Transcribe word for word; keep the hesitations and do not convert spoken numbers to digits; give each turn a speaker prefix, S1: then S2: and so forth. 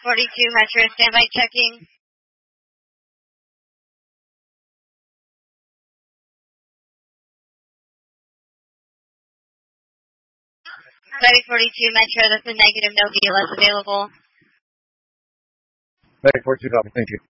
S1: forty-two Metro, standby checking. Medic forty-two Metro, that's a negative, no B L S available.
S2: Medic forty-two, copy, thank you.